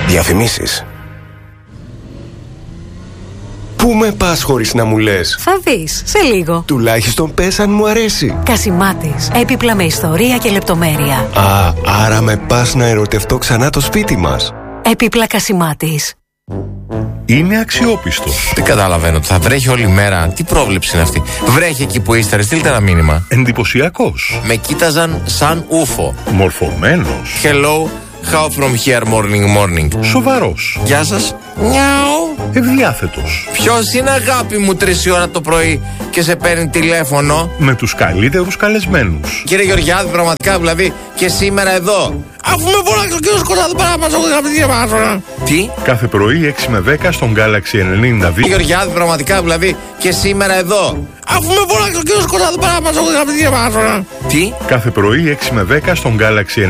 Διαφημίσεις. Πού με πας χωρίς να μου λες? Θα δεις, σε λίγο. Τουλάχιστον πες αν μου αρέσει. Κασιμάτης. Έπιπλα με ιστορία και λεπτομέρεια. Α, άρα με πας να ερωτευτώ ξανά το σπίτι μας. Έπιπλα Κασιμάτης. Είναι αξιόπιστος. Δεν καταλαβαίνω. Θα βρέχει όλη μέρα. Τι πρόβλεψη είναι αυτή? Βρέχει εκεί που είστε, στείλτε ένα μήνυμα. Εντυπωσιακός. Με κοίταζαν σαν ούφο. Μορφωμένος. Hello, how from here morning. Σοβαρός. Γεια σας. Νιάου. Ευδιάθετος. Ποιος είναι, αγάπη μου, 3 η ώρα το πρωί και σε παίρνει τηλέφωνο? Με τους καλύτερους καλεσμένους. Κύριε Γεωργιάδη, πραγματικά δηλαδή και σήμερα εδώ. Αφού με φωνάξει ο κύριος Κωνσταντού Παράπαζο, τι? Κάθε πρωί 6 με 10 στον Galaxy 92. Κύριε Γεωργιάδη, πραγματικά δηλαδή και σήμερα εδώ. Αφού με φωνάξει ο κύριος Κωνσταντού Παράπαζο, τι? Κάθε πρωί 6 με 10 στον Galaxy